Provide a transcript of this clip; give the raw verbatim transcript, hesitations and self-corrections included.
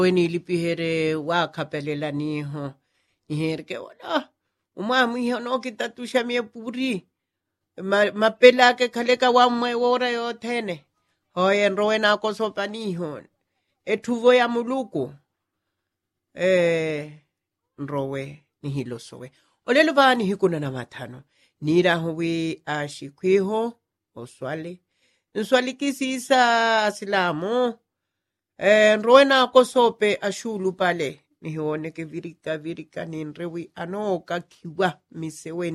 Weni lipihere wa kapelela niho. Nihere ke wala. Umamu hiyo no kitatusha mie puri. Ma, mapela ke kaleka wa mwe wora yo tene. Hoye nrowe na kosopa niho. Etuvo ya muluku. Eh, nrowe nihilo sowe. Olelo ba nihikuna na matano. Nira huwi ashikwiho. Oswale. Nswali kisi isa asilamu. Eh, nrowe na kosope ashulu pale. Nihione ke virika virika ninrewi ano kakiwa misewe.